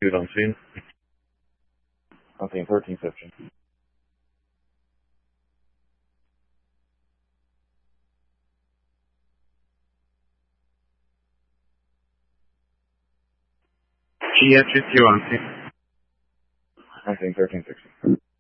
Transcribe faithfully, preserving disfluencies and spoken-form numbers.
Good on scene. On scene thirteen fifty. G H is two on scene. On scene thirteen sixty.